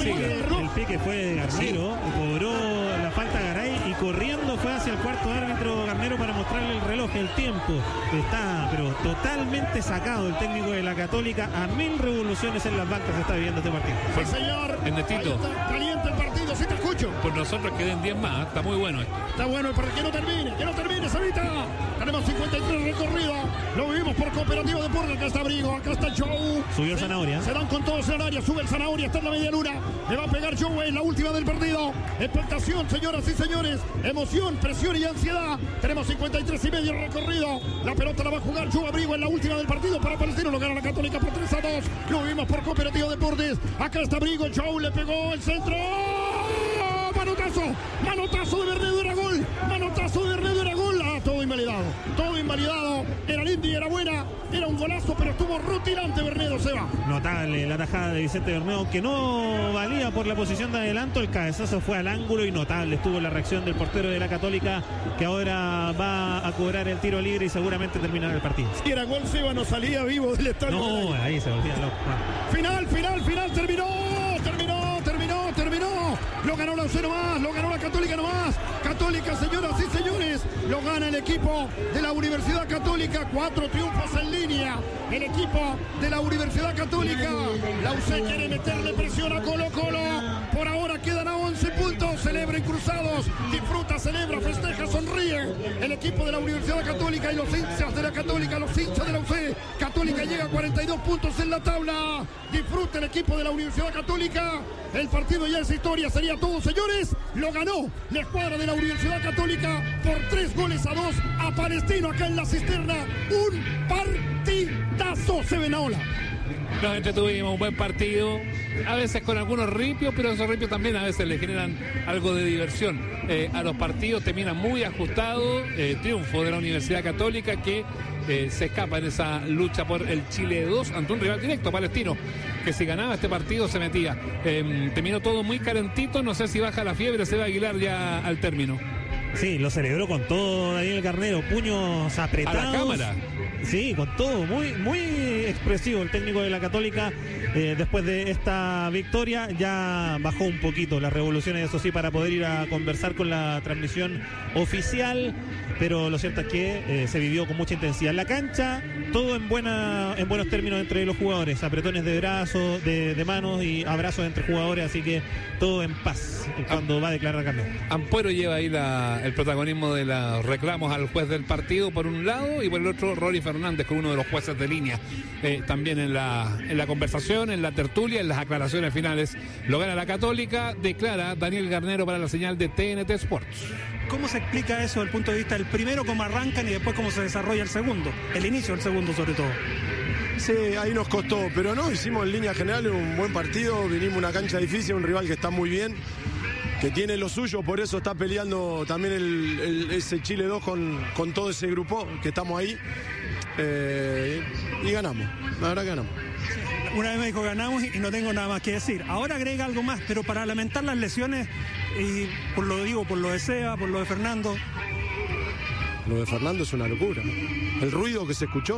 El pique fue de Garnero, cobró la falta Garay y corriendo fue hacia el cuarto árbitro Garnero para mostrarle el reloj, el tiempo. Está pero totalmente sacado el técnico de la Católica, a 1000 revoluciones en las bancas se está viviendo este partido. Sí, señor. Ernestito. Caliente el partido, sí te escucho. Por nosotros queden 10 más, está muy bueno esto. Está bueno el partido, que no termine, Sarita. Tenemos 53 recorridos. Lo vivimos por Cooperativa Deportes. Acá está Brigo, acá está Joe. Subió Zanahoria. Se dan con todos en el área, sube el Zanahoria, está en la media luna. Le va a pegar Joe en la última del partido. Expectación, señoras y señores. Emoción, presión y ansiedad. Tenemos 53 y medio recorrido. La pelota la va a jugar Joe Brigo en la última del partido para Palestino. Lo gana la Católica por 3-2. Lo vivimos por Cooperativa Deportes. Acá está Brigo, Joe le pegó el centro. Manotazo de Bernedo, era gol. Manotazo de Bernedo, era gol. Todo invalidado. Era linda y era buena. Era un golazo, pero estuvo rutilante Bernedo, Seba. Notable la tajada de Vicente Bernedo, que no valía por la posición de adelanto. El cabezazo fue al ángulo y notable estuvo la reacción del portero de la Católica, que ahora va a cobrar el tiro libre y seguramente terminará el partido. Si era gol, Seba no salía vivo del estadio. No, ahí se volvía loco. Final, terminó. Lo ganó la UC nomás, lo ganó la Católica nomás. Católica, señoras y señores, lo gana el equipo de la Universidad Católica. 4 triunfos en línea. El equipo de la Universidad Católica. La UC quiere meterle presión a Colo-Colo. Por ahora quedan a 11 puntos. Celebren cruzados. Disfruta, celebra, festeja, sonríe. El equipo de la Universidad Católica y los hinchas de la Católica, los hinchas de la UC. Católica llega a 42 puntos en la tabla. Disfruta el equipo de la Universidad Católica. El partido ya es historia, sería todo, señores. Lo ganó la escuadra de la Universidad Católica por 3-2 a Palestino acá en la Cisterna. Un partidazo, se ven ahora. Nos entretuvimos, un buen partido, a veces con algunos ripios, pero esos ripios también a veces le generan algo de diversión a los partidos. Terminan muy ajustados, triunfo de la Universidad Católica que se escapa en esa lucha por el Chile 2 ante un rival directo, Palestino, que si ganaba este partido se metía. Terminó todo muy calentito, no sé si baja la fiebre, se va a Aguilar ya al término. Sí, lo celebró con todo Daniel Garnero, puños apretados. A la cámara. Sí, con todo, muy expresivo el técnico de la Católica. Después de esta victoria ya bajó un poquito las revoluciones, eso sí, para poder ir a conversar con la transmisión oficial, pero lo cierto es que se vivió con mucha intensidad en la cancha, todo en buenos términos entre los jugadores, apretones de brazos, de manos y abrazos entre jugadores, así que todo en paz cuando va a declarar Garnero. Ampuero lleva ahí el protagonismo de los reclamos al juez del partido por un lado, y por el otro Rory Fernández con uno de los jueces de línea, también en la conversación, en la tertulia, en las aclaraciones finales. Lo gana la Católica, declara Daniel Garnero para la señal de TNT Sports. ¿Cómo se explica eso desde el punto de vista del primero, cómo arrancan y después cómo se desarrolla el segundo? El inicio del segundo sobre todo. Sí, ahí nos costó, pero no, hicimos en línea general un buen partido, vinimos a una cancha difícil, un rival que está muy bien, que tiene lo suyo, por eso está peleando también ese Chile 2 con todo ese grupo que estamos ahí, y ganamos, la verdad que ganamos. Una vez me dijo ganamos y no tengo nada más que decir. Ahora agrega algo más, pero para lamentar las lesiones, y por lo de Seba, por lo de Fernando. Lo de Fernando es una locura. El ruido que se escuchó.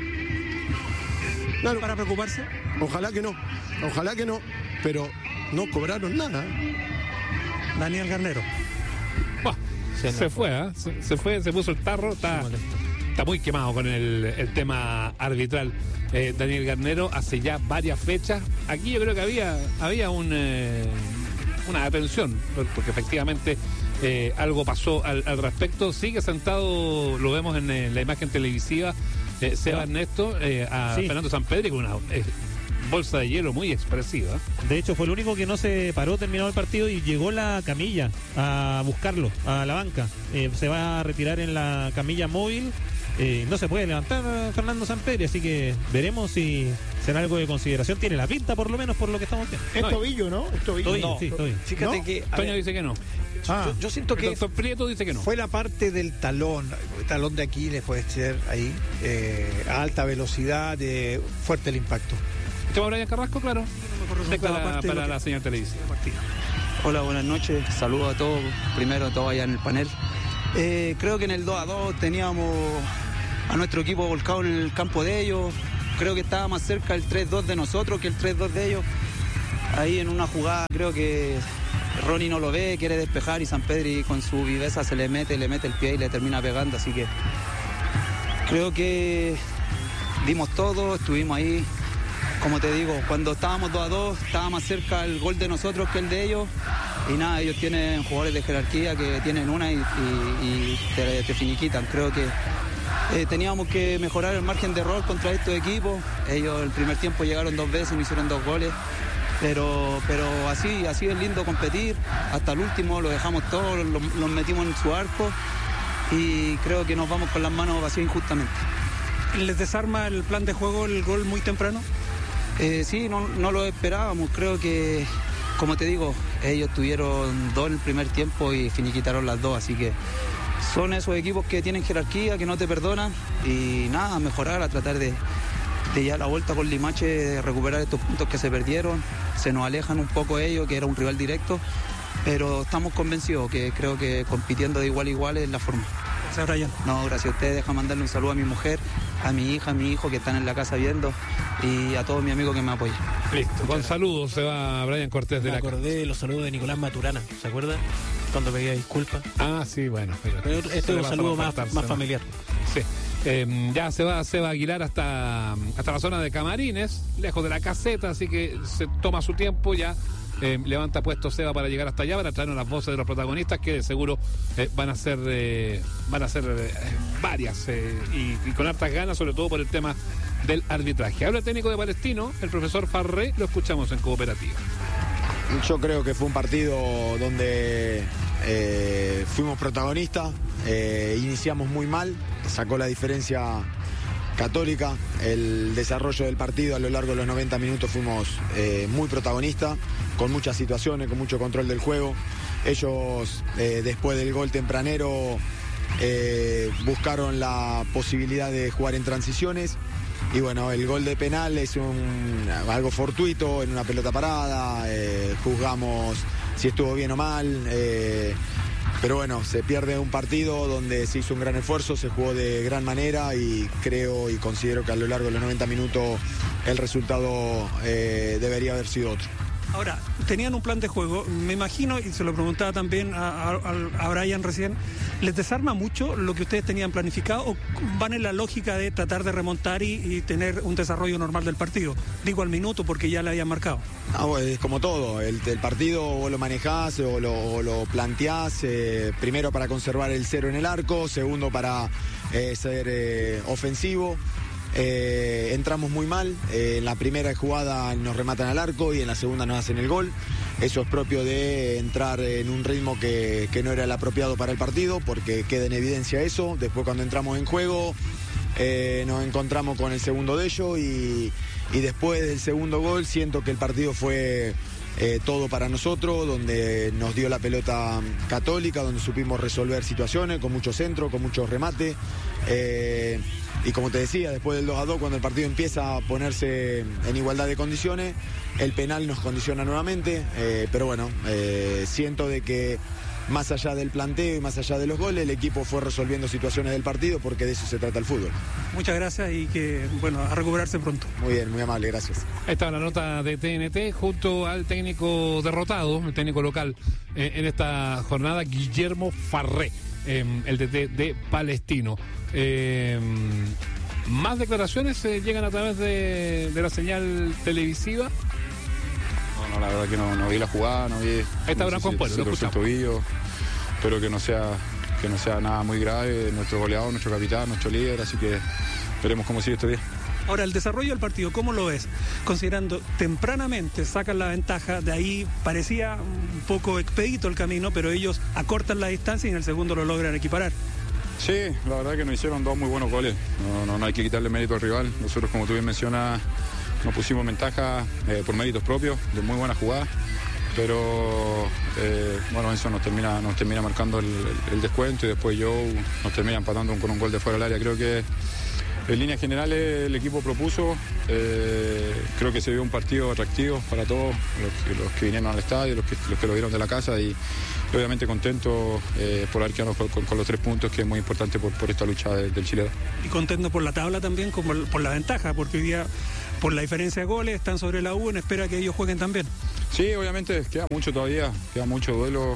No, ¿Para preocuparse? Ojalá que no, pero no cobraron nada. Daniel Garnero. Se fue, se puso el tarro, está muy quemado con el tema arbitral. Daniel Garnero hace ya varias fechas. Aquí yo creo que había una atención, porque efectivamente algo pasó al respecto. Sigue sentado, lo vemos en la imagen televisiva, Seba Ernesto, a Fernando Sampedri con una bolsa de hielo muy expresiva. De hecho fue el único que no se paró terminado el partido y llegó la camilla a buscarlo a la banca. Se va a retirar en la camilla móvil. No se puede levantar Fernando Sampedri, así que veremos si será algo de consideración. Tiene la pinta, por lo menos, por lo que estamos viendo. Es tobillo, ¿no? Es tobillo. No. Sí, tobillo. Fíjate ¿No? que Toño dice que no. Yo siento que El doctor Prieto dice que no. fue la parte del talón de Aquiles, puede ser ahí, a alta velocidad, fuerte el impacto. ¿Este va Brian Carrasco? Claro. Para la señal televisiva. Hola, buenas noches. Saludos a todos. Primero a todos allá en el panel. Creo que en el 2-2 teníamos a nuestro equipo volcado en el campo de ellos. Creo que estaba más cerca el 3-2 de nosotros que el 3-2 de ellos. ahí en una jugada creo que Ronnie no lo ve, quiere despejar y Sampedri con su viveza se le mete el pie y le termina pegando, así que creo que dimos todo, estuvimos ahí. Como te digo, cuando estábamos 2-2, estaba más cerca el gol de nosotros que el de ellos. Y nada, ellos tienen jugadores de jerarquía que tienen una y te finiquitan. Creo que teníamos que mejorar el margen de error contra estos equipos. Ellos el primer tiempo llegaron 2 veces y nos hicieron 2 goles. Pero así es lindo competir. Hasta el último lo dejamos todo, los metimos en su arco. Y creo que nos vamos con las manos vacías injustamente. ¿Les desarma el plan de juego el gol muy temprano? Sí, no lo esperábamos. Creo que, como te digo, ellos tuvieron 2 en el primer tiempo y finiquitaron las 2. Así que son esos equipos que tienen jerarquía, que no te perdonan. Y nada, a mejorar, a tratar de ya la vuelta con Limache, de recuperar estos puntos que se perdieron. Se nos alejan un poco ellos, que era un rival directo. Pero estamos convencidos que creo que compitiendo de igual a igual es la forma. Gracias, Brian. No, gracias a ustedes. Deja mandarle un saludo a mi mujer, a mi hija, a mi hijo que están en la casa viendo y a todos mis amigos que me apoyan. Listo. Con saludos se va Brian Cortés de la casa. Me acordé de los saludos de Nicolás Maturana, ¿se acuerda? Cuando pedía disculpas. Ah, sí, bueno. Pero este es un saludo más familiar. Sí. Ya se va Seba Aguilar hasta la zona de camarines, lejos de la caseta, así que se toma su tiempo ya. Levanta puesto Seba para llegar hasta allá, para traernos las voces de los protagonistas, que de seguro van a ser varias y con hartas ganas, sobre todo por el tema del arbitraje. Habla el técnico de Palestino, el profesor Farré, lo escuchamos en Cooperativa. Yo creo que fue un partido donde fuimos protagonistas, iniciamos muy mal, sacó la diferencia Católica. El desarrollo del partido a lo largo de los 90 minutos fuimos muy protagonistas, con muchas situaciones, con mucho control del juego. Ellos, después del gol tempranero, buscaron la posibilidad de jugar en transiciones. Y bueno, el gol de penal es algo fortuito, en una pelota parada. Juzgamos si estuvo bien o mal. Pero bueno, se pierde un partido donde se hizo un gran esfuerzo, se jugó de gran manera y creo y considero que a lo largo de los 90 minutos el resultado debería haber sido otro. Ahora, tenían un plan de juego, me imagino, y se lo preguntaba también a Brian recién, ¿les desarma mucho lo que ustedes tenían planificado o van en la lógica de tratar de remontar y tener un desarrollo normal del partido? Digo al minuto porque ya le habían marcado. Bueno, es como todo, el partido vos lo manejás o lo planteás, primero para conservar el 0 en el arco, segundo para ser ofensivo. Entramos muy mal, en la primera jugada nos rematan al arco y en la segunda nos hacen el gol. Eso es propio de entrar en un ritmo que no era el apropiado para el partido, porque queda en evidencia eso. Después, cuando entramos en juego, nos encontramos con el segundo de ellos y después del segundo gol siento que el partido fue todo para nosotros, donde nos dio la pelota Católica, donde supimos resolver situaciones con mucho centro, con mucho remate. Y como te decía, después del 2-2, cuando el partido empieza a ponerse en igualdad de condiciones, el penal nos condiciona nuevamente, pero bueno, siento de que más allá del planteo y más allá de los goles, el equipo fue resolviendo situaciones del partido, porque de eso se trata el fútbol. Muchas gracias y que, bueno, a recuperarse pronto. Muy bien, muy amable, gracias. Ahí estaba la nota de TNT junto al técnico derrotado, el técnico local en esta jornada, Guillermo Farré, el DT de Palestino. ¿Más declaraciones llegan a través de la señal televisiva? No, la verdad que no vi la jugada, no vi. Ahí está Branco Ampuero, lo escuchamos. Espero que no sea nada muy grave. Nuestro goleador, nuestro capitán, nuestro líder, así que veremos cómo sigue este día. Ahora, el desarrollo del partido, ¿cómo lo ves? Considerando tempranamente sacan la ventaja, de ahí parecía un poco expedito el camino, pero ellos acortan la distancia y en el segundo lo logran equiparar. Sí, la verdad que nos hicieron 2 muy buenos goles. No hay que quitarle mérito al rival. Nosotros, como tú bien mencionas, nos pusimos ventaja por méritos propios, de muy buena jugada. Pero bueno, eso nos termina marcando el descuento y después nos termina empatando con un gol de fuera del área. Creo que en líneas generales el equipo propuso, creo que se vio un partido atractivo para todos los que vinieron al estadio, los que lo vieron de la casa y obviamente contento por haber quedado con los 3 puntos, que es muy importante por esta lucha del Chile. Y contento por la tabla también, como por la ventaja, porque hoy día por la diferencia de goles, están sobre la U en espera que ellos jueguen también. Sí, obviamente queda mucho todavía, queda mucho duelo,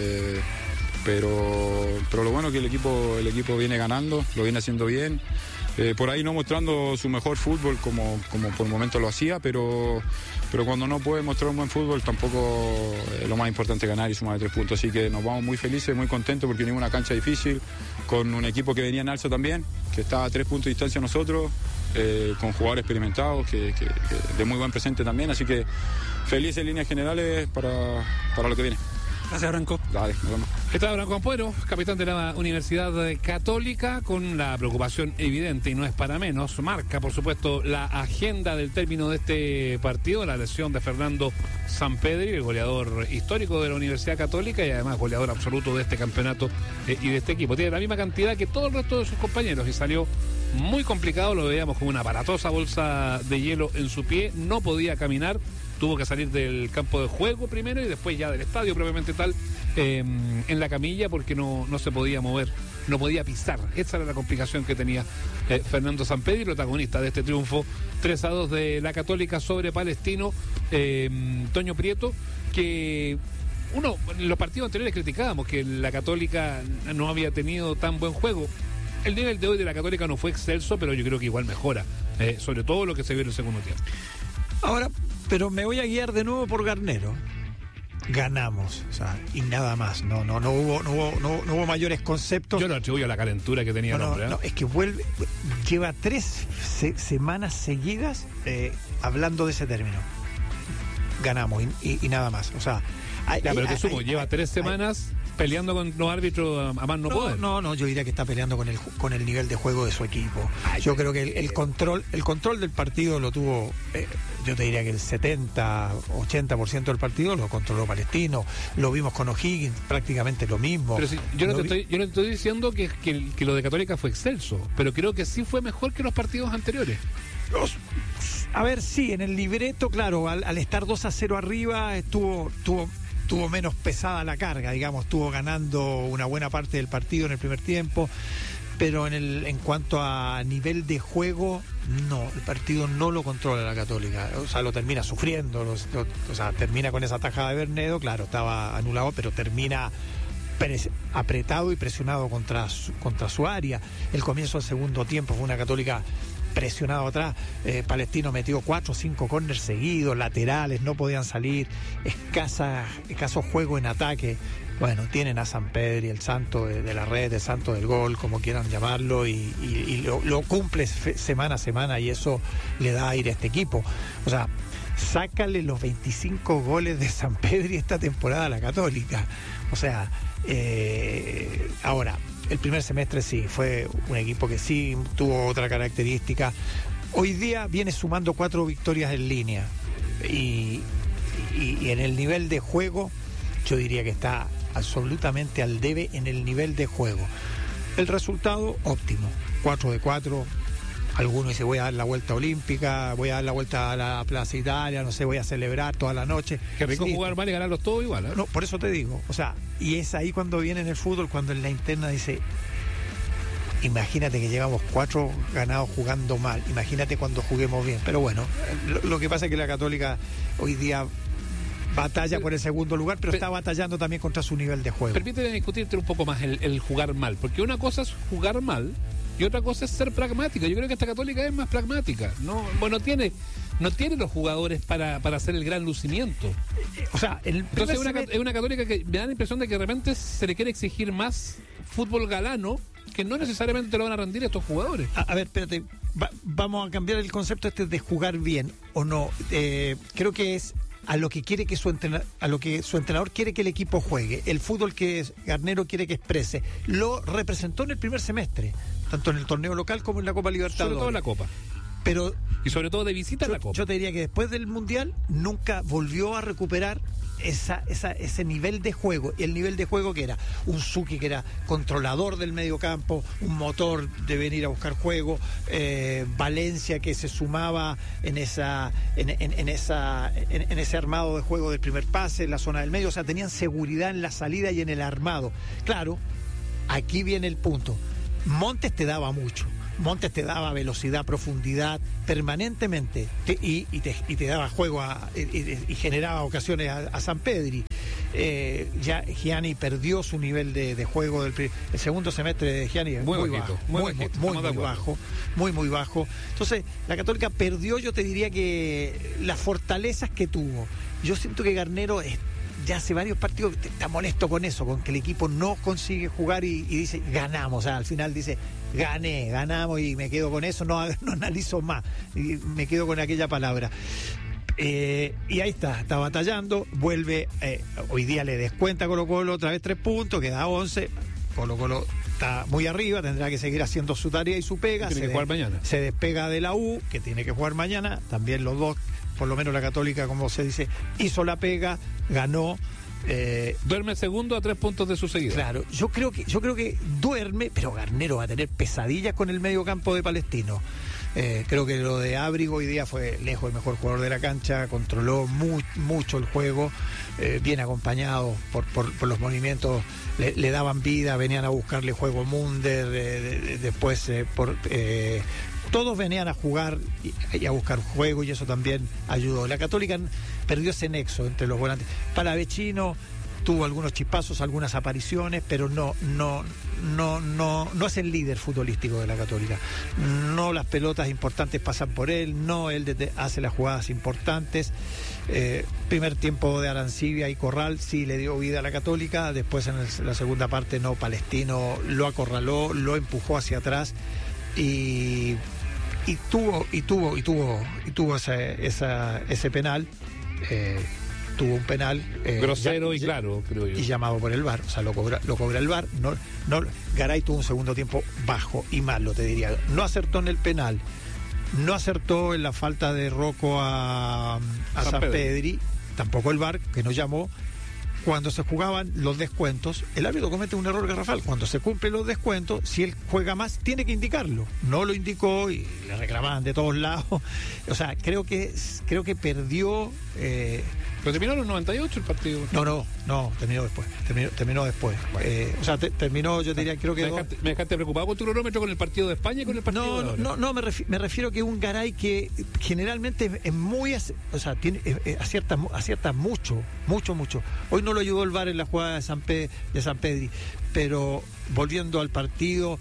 pero lo bueno es que el equipo viene ganando, lo viene haciendo bien. Por ahí no mostrando su mejor fútbol como por el momento lo hacía, pero cuando no puede mostrar un buen fútbol tampoco es lo más importante ganar y sumar 3 puntos. Así que nos vamos muy felices, muy contentos porque venimos a una cancha difícil, con un equipo que venía en alza también, que está a 3 puntos de distancia a nosotros, con jugadores experimentados, que de muy buen presente también. Así que felices en líneas generales para lo que viene. Gracias, Branco. Dale, nos vemos. Está Branco Ampuero, capitán de la Universidad Católica, con la preocupación evidente, y no es para menos. Marca, por supuesto, la agenda del término de este partido, la lesión de Fernando Sampedri, el goleador histórico de la Universidad Católica y además goleador absoluto de este campeonato y de este equipo. Tiene la misma cantidad que todo el resto de sus compañeros y salió muy complicado, lo veíamos con una aparatosa bolsa de hielo en su pie, no podía caminar. Tuvo que salir del campo de juego primero y después ya del estadio propiamente tal, en la camilla, porque no se podía mover, no podía pisar. Esa era la complicación que tenía Fernando Sampedri, protagonista de este triunfo 3-2 de la Católica sobre Palestino. Toño Prieto, que en los partidos anteriores criticábamos que la Católica no había tenido tan buen juego. El nivel de hoy de la Católica no fue excelso, pero yo creo que igual mejora, sobre todo lo que se vio en el segundo tiempo. Ahora, pero me voy a guiar de nuevo por Garnero. Ganamos, o sea, y nada más. No hubo mayores conceptos. Yo lo atribuyo a la calentura que tenía el hombre. No, es que lleva 3 semanas seguidas hablando de ese término. Ganamos y nada más. O sea, pero te sumo, lleva 3 semanas peleando con los árbitros a más no poder. No, yo diría que está peleando con el nivel de juego de su equipo. Yo creo que el control del partido lo tuvo, yo te diría que el 70-80% del partido lo controló Palestino. Lo vimos con O'Higgins, prácticamente lo mismo. Pero yo no te estoy diciendo que lo de Católica fue excelso, pero creo que sí fue mejor que los partidos anteriores. A ver, sí, en el libreto, claro, al estar 2-0 arriba, estuvo menos pesada la carga, digamos, estuvo ganando una buena parte del partido en el primer tiempo, pero en cuanto a nivel de juego, no, el partido no lo controla la Católica, o sea, lo termina sufriendo, o sea, termina con esa tajada de Bernedo, claro, estaba anulado, pero termina apretado y presionado contra su área. El comienzo del segundo tiempo fue una Católica presionado atrás. Palestino metió 4 o 5 córners seguidos, laterales, no podían salir, escaso juego en ataque. Bueno, tienen a Sampedri, el santo de la red, el santo del gol, como quieran llamarlo, y lo cumple semana a semana, y eso le da aire a este equipo. O sea, sácale los 25 goles de Sampedri esta temporada a la Católica. O sea, ahora, el primer semestre sí, fue un equipo que sí tuvo otra característica. Hoy día viene sumando 4 victorias en línea. Y en el nivel de juego, yo diría que está absolutamente al debe en el nivel de juego. El resultado, óptimo. 4-4. Algunos dicen, voy a dar la vuelta olímpica, voy a dar la vuelta a la Plaza Italia, no sé, voy a celebrar toda la noche. Qué rico jugar mal y ganarlos todos igual, ¿eh? No, por eso te digo, o sea, y es ahí cuando viene en el fútbol, cuando en la interna dice, imagínate que llevamos 4 ganados jugando mal, imagínate cuando juguemos bien. Pero bueno, lo que pasa es que la Católica hoy día batalla por el segundo lugar, pero está batallando también contra su nivel de juego. Permíteme discutirte un poco más el jugar mal, porque una cosa es jugar mal y otra cosa es ser pragmática. Yo creo que esta Católica es más pragmática. No tiene los jugadores para hacer el gran lucimiento. O sea, entonces es una Católica que me da la impresión de que de repente se le quiere exigir más fútbol galano, que no necesariamente te lo van a rendir estos jugadores. A ver, espérate, vamos a cambiar el concepto de jugar bien o no. Creo que es a lo que quiere que su entrenador quiere que el equipo juegue, el fútbol que Garnero quiere que exprese. Lo representó en el primer semestre, tanto en el torneo local como en la Copa Libertadores. Sobre todo en la Copa. Pero y sobre todo de visita en la Copa. Yo te diría que después del Mundial nunca volvió a recuperar ese nivel de juego. Y el nivel de juego que era un Suki que era controlador del medio campo, un motor de venir a buscar juego, Valencia que se sumaba en ese armado de juego del primer pase, en la zona del medio. O sea, tenían seguridad en la salida y en el armado. Claro, aquí viene el punto. Montes te daba mucho, Montes te daba velocidad, profundidad permanentemente y te daba juego y generaba ocasiones a Sampedri. Ya Gianni perdió su nivel de juego. El segundo semestre de Gianni es muy bajo, muy bajo. Entonces la Católica perdió, yo te diría que las fortalezas que tuvo. Yo siento que Garnero ya hace varios partidos está molesto con eso, con que el equipo no consigue jugar y dice ganamos, al final dice ganamos y me quedo con eso, no analizo más, y me quedo con aquella palabra. Y ahí está batallando, vuelve, hoy día le descuenta Colo-Colo otra vez 3 puntos, queda 11, Colo-Colo está muy arriba, tendrá que seguir haciendo su tarea y su pega, tiene que jugar mañana. Se despega de la U, que tiene que jugar mañana, también los dos, por lo menos la Católica, como se dice, hizo la pega, ganó. Duerme segundo a 3 puntos de su seguida. Claro, yo creo que duerme, pero Garnero va a tener pesadillas con el medio campo de Palestino. Creo que lo de Ábrigo hoy día fue lejos el mejor jugador de la cancha, controló mucho el juego, bien acompañado por los movimientos, le daban vida, venían a buscarle juego Munder, después todos venían a jugar y a buscar juego, y eso también ayudó. La Católica perdió ese nexo entre los volantes. Palavecino tuvo algunos chispazos, algunas apariciones, pero no es el líder futbolístico de la Católica. No las pelotas importantes pasan por él, no él hace las jugadas importantes. Primer tiempo de Arancibia y Corral sí le dio vida a la Católica, después en la segunda parte no, Palestino lo acorraló, lo empujó hacia atrás y tuvo ese penal. Tuvo un penal grosero y claro, creo yo, y llamado por el VAR, o sea, lo cobra el VAR. Garay tuvo un segundo tiempo bajo y malo, te diría. No acertó en el penal, no acertó en la falta de Rocco a Sampedri, tampoco el VAR, que no llamó. Cuando se jugaban los descuentos, el árbitro comete un error garrafal. Cuando se cumplen los descuentos, si él juega más, tiene que indicarlo. No lo indicó y le reclamaban de todos lados. O sea, creo que perdió. ¿Pero terminó en los 98 el partido? No, terminó después. Terminó después. O sea, terminó, yo diría, creo que... Me dejaste preocupado con tu cronómetro, con el partido de España y con el partido de ahora. No, me refiero que un Garay que generalmente es muy... O sea, acierta mucho. Hoy no lo ayudó el VAR en la jugada de Sampedri, pero volviendo al partido...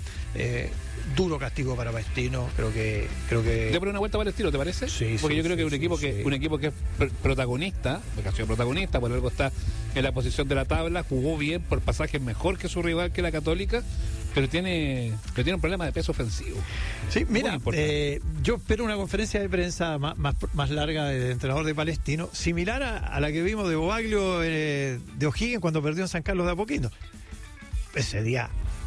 duro castigo para Palestino, creo que... ¿Le pone una vuelta a Palestino, te parece? Sí. Porque yo creo que un equipo que es protagonista, porque ha sido protagonista, por algo está en la posición de la tabla, jugó bien por pasajes mejor que su rival, que la Católica, pero tiene un problema de peso ofensivo. Sí, mira, yo espero una conferencia de prensa más larga del entrenador de Palestino, similar a la que vimos de Bobaglio de O'Higgins cuando perdió en San Carlos de Apoquindo. Ese día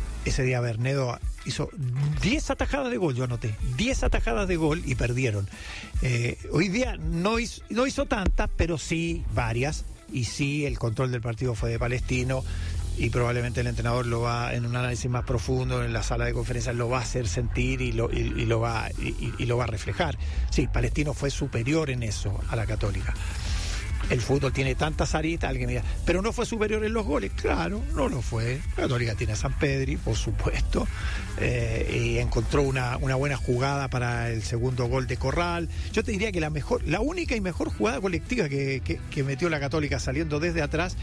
Bernedo hizo 10 atajadas de gol, yo anoté 10 atajadas de gol y perdieron. Hoy día no hizo tantas, pero sí varias, y sí el control del partido fue de Palestino, y probablemente el entrenador lo va, en un análisis más profundo en la sala de conferencias, lo va a hacer sentir y lo va a reflejar. Sí, Palestino fue superior en eso a la Católica. El fútbol tiene tantas aristas, alguien me dirá, pero no fue superior en los goles. Claro, no lo fue. La Católica tiene a Sampedri, por supuesto, y encontró una buena jugada para el segundo gol de Corral. Yo te diría que la única y mejor jugada colectiva que metió la Católica saliendo desde atrás,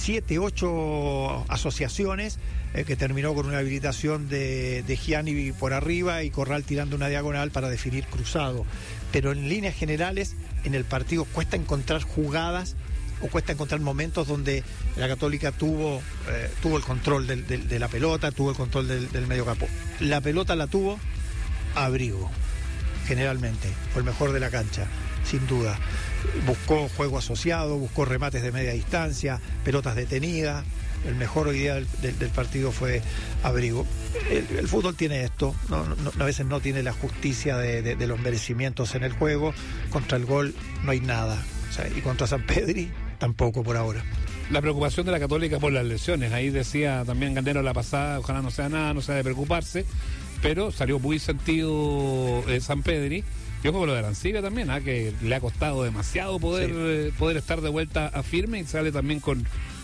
7-8 asociaciones, que terminó con una habilitación de Gianni por arriba y Corral tirando una diagonal para definir cruzado. Pero en líneas generales, en el partido cuesta encontrar jugadas o cuesta encontrar momentos donde la Católica tuvo el control de la pelota, tuvo el control del medio campo. La pelota la tuvo Ábrigo, generalmente, fue el mejor de la cancha, sin duda. Buscó juego asociado, buscó remates de media distancia, pelotas detenidas. El mejor hoy día del partido fue Ábrigo. El fútbol tiene esto, a veces no tiene la justicia de los merecimientos en el juego. Contra el gol no hay nada, o sea, y contra Sampedri tampoco por ahora. La preocupación de la Católica por las lesiones, ahí decía también Garnero la pasada, ojalá no sea nada, no sea de preocuparse, pero salió muy sentido Sampedri. Yo como lo de Arancibia también, que le ha costado demasiado poder estar de vuelta a firme, y sale también con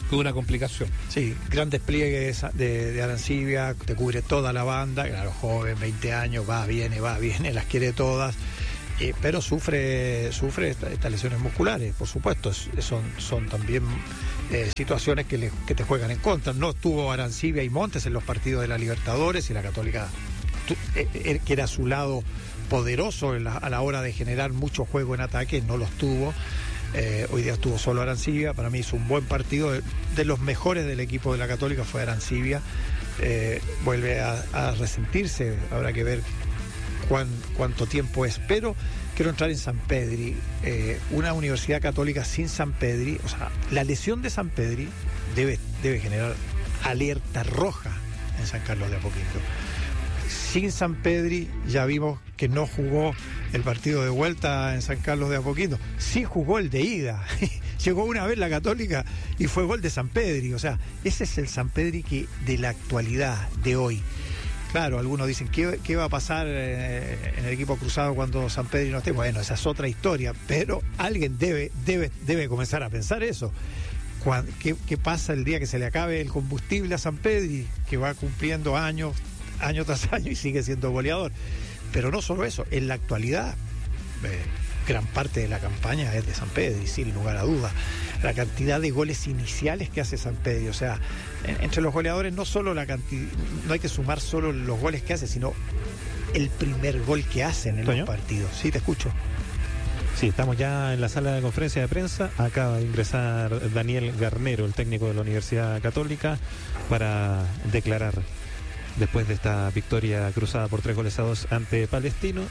una complicación. Sí, gran despliegue de Arancibia, te cubre toda la banda, claro, joven, 20 años, va, viene, las quiere todas, pero sufre estas lesiones musculares, por supuesto, son también situaciones que te juegan en contra. No estuvo Arancibia y Montes en los partidos de la Libertadores y la Católica, que era su lado poderoso a la hora de generar mucho juego en ataque, no los tuvo. Hoy día estuvo solo Arancibia, para mí hizo un buen partido, de los mejores del equipo de la Católica fue Arancibia. Vuelve a resentirse, habrá que ver cuánto tiempo es, pero quiero entrar en Sampedri, una universidad católica sin Sampedri, o sea, la lesión de Sampedri debe generar alerta roja en San Carlos de Apoquindo. Sin Sampedri ya vimos que no jugó el partido de vuelta en San Carlos de Apoquindo, sí jugó el de ida. Llegó una vez la Católica y fue gol de Sampedri, o sea, ese es el Sampedri de la actualidad de hoy. Claro, algunos dicen, ¿qué va a pasar en el equipo cruzado cuando Sampedri no esté? Bueno, esa es otra historia, pero alguien debe comenzar a pensar eso. ¿Qué pasa el día que se le acabe el combustible a Sampedri, que va cumpliendo año tras año y sigue siendo goleador? Pero no solo eso, en la actualidad gran parte de la campaña es de Sampedri, sin lugar a dudas. La cantidad de goles iniciales que hace Sampedri, o sea, entre los goleadores no solo la cantidad, no hay que sumar solo los goles que hace, sino el primer gol que hacen en los partidos. Sí, te escucho. Sí, estamos ya en la sala de conferencia de prensa. Acaba de ingresar Daniel Garnero, el técnico de la Universidad Católica, para declarar después de esta victoria cruzada por 3-2 ante Palestino,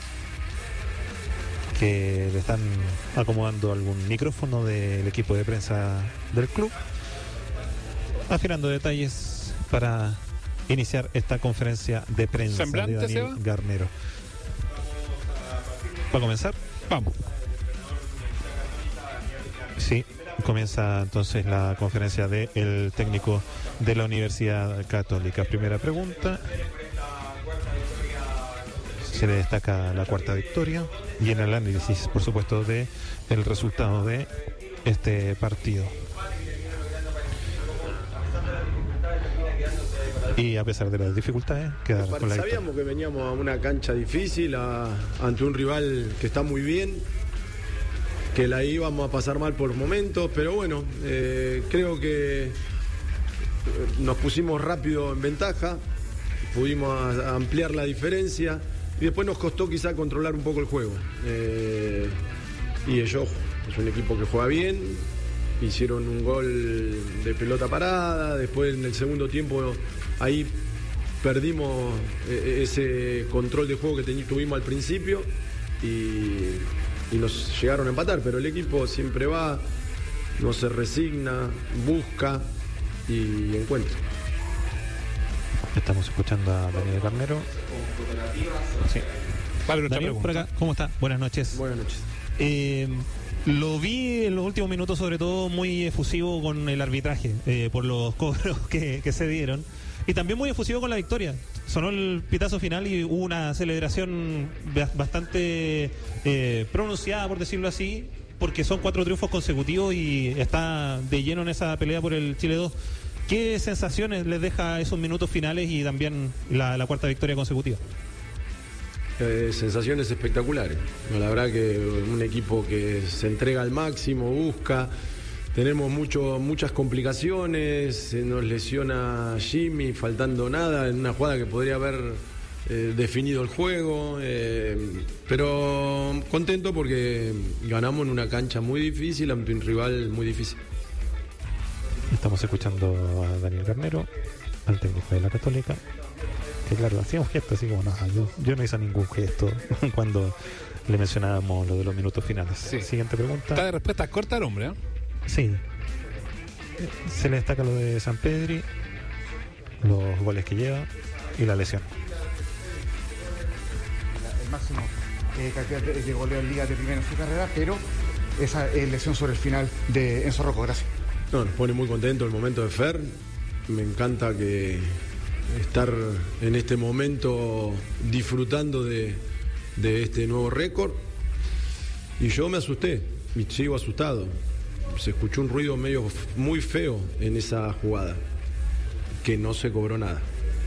que le están acomodando algún micrófono del equipo de prensa del club, afinando detalles para iniciar esta conferencia de prensa de Daniel Garnero. ¿Va a comenzar? Vamos. Sí, comienza entonces la conferencia del técnico de la Universidad Católica. Primera pregunta. Se le destaca la cuarta victoria y en el análisis, por supuesto, de el resultado de este partido. Y a pesar de las dificultades, queda con la victoria. Sabíamos que veníamos a una cancha difícil, ante un rival que está muy bien, que la íbamos a pasar mal por momentos, pero bueno, creo que nos pusimos rápido en ventaja, pudimos ampliar la diferencia y después nos costó quizá controlar un poco el juego. Y ellos es un equipo que juega bien, hicieron un gol de pelota parada, después en el segundo tiempo ahí perdimos ese control de juego que tuvimos al principio y nos llegaron a empatar, pero el equipo siempre va, no se resigna, busca y encuentra. Estamos escuchando a Daniel Garnero. Sí. Daniel, por acá, ¿cómo está? Buenas noches. Buenas noches. Lo vi en los últimos minutos, sobre todo muy efusivo con el arbitraje, por los cobros que se dieron, y también muy efusivo con la victoria. Sonó el pitazo final y hubo una celebración bastante pronunciada, por decirlo así, porque son 4 triunfos consecutivos y está de lleno en esa pelea por el Chile 2. ¿Qué sensaciones les deja esos minutos finales y también la cuarta victoria consecutiva? Sensaciones espectaculares. La verdad que un equipo que se entrega al máximo, busca. Tenemos muchas complicaciones, se nos lesiona Jimmy faltando nada en una jugada que podría haber definido el juego, pero contento porque ganamos en una cancha muy difícil ante un rival muy difícil. Estamos escuchando a Daniel Garnero, al técnico de la Católica, que claro, hacía un gesto así como, no, yo no hice ningún gesto cuando le mencionábamos lo de los minutos finales. Sí. Siguiente pregunta. Está de respuesta corta el hombre, ¿eh? Sí. Se le destaca lo de Sampedri, los goles que lleva y la lesión. El máximo cantidad de goleo en Liga de primera en su carrera, pero esa lesión sobre el final de Enzo Rocco. Gracias. No, nos pone muy contento el momento de Fer. Me encanta que estar en este momento disfrutando de este nuevo récord. Y yo me asusté, y sigo asustado. se escuchó un ruido muy feo en esa jugada, que no se cobró nada.